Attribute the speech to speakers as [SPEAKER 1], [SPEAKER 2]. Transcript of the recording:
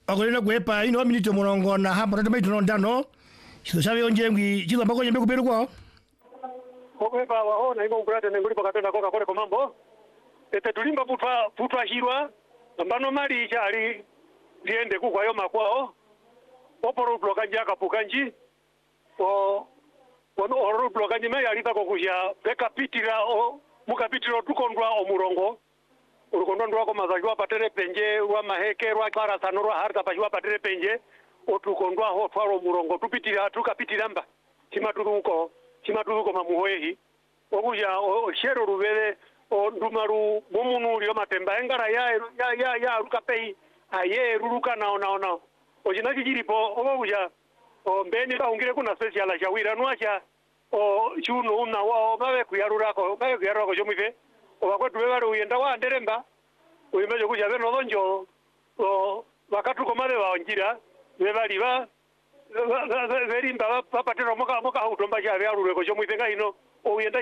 [SPEAKER 1] akolena kwepa ino minute murongo na hapa tata maitu ndano chisabe onjengwi chizo mbako nyembe kuberu kwao
[SPEAKER 2] okwepa waho na ingo mbrate nguli pakatenda koka kole komambo ete tulimba putwa hirwa mbano mali chali liende kukwayo makwao oporo blokanji akapukanji wano oro blokanji me yalita kokuja bekapitira mukapitira tukondwa omurongo urukondwa ko mazajwa patere penje wa mahekerwa klara sanurwa harta pajwa patere penje otukondwa ho twaro murongo tupitira tukapitira mba chimaturuko mamuhoehi okuja shero rubele ndumaru mumunu lyo matemba engara ya rukapei aye ruruka naona ojina kijiripo okuja mbeni baungire kuna special shawira nwacha chuno una wao babe kuyarurako chomwife obakwetu bebale uyenda wa nderemba uyimeje kuja beno donjo bakatuko male baonjira bebali berimba bapatero moka utomba cha byarureko chomwife ngaino uyenda